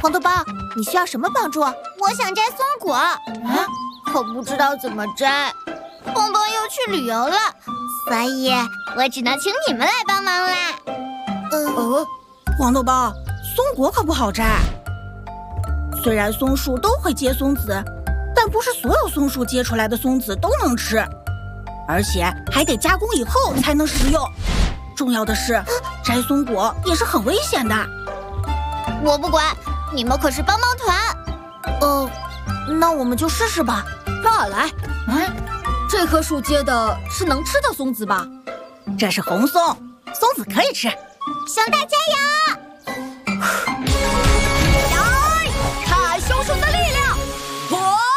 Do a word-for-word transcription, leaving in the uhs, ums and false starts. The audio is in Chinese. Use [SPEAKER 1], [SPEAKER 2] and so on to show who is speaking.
[SPEAKER 1] 黄豆包，你需要什么帮助？
[SPEAKER 2] 我想摘松果，啊，可不知道怎么摘。蹦蹦又去旅游了，所以我只能请你们来帮忙啦。
[SPEAKER 1] 呃，
[SPEAKER 3] 哦，黄豆包，松果可不好摘。虽然松树都会结松子，但不是所有松树结出来的松子都能吃，而且还得加工以后才能食用。重要的是，摘松果也是很危险的。
[SPEAKER 2] 我不管，你们可是帮帮团。
[SPEAKER 1] 呃，那我们就试试吧。
[SPEAKER 4] 让俺来。嗯，这棵树结的是能吃的松子吧？
[SPEAKER 3] 这是红松，松子可以吃。
[SPEAKER 2] 熊大加油！